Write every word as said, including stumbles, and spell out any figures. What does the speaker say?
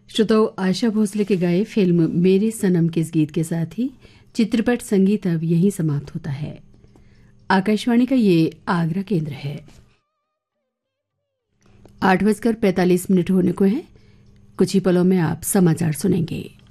श्रोताओं, आशा भोसले के गाए फिल्म मेरे सनम के इस गीत के साथ ही चित्रपट संगीत अब यहीं समाप्त होता है। आकाशवाणी का ये आगरा केंद्र है। आठ बजकर पैंतालीस मिनट होने को है। कुछ ही पलों में आप समाचार सुनेंगे।